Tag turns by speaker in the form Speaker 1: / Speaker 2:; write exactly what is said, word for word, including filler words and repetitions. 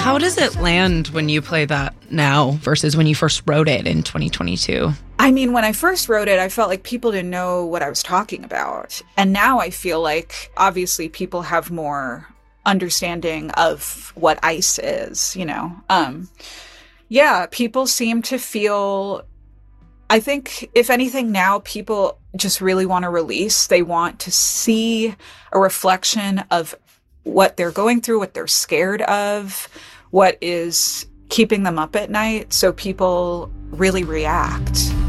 Speaker 1: How does it land when you play that now versus when you first wrote it in twenty twenty-two?
Speaker 2: I mean, when I first wrote it, I felt like people didn't know what I was talking about. And now I feel like, obviously, people have more understanding of what ice is, you know? Um, yeah, people seem to feel... I think, if anything, now people just really want to release. They want to see a reflection of what they're going through, what they're scared of, what is keeping them up at night. So people really react.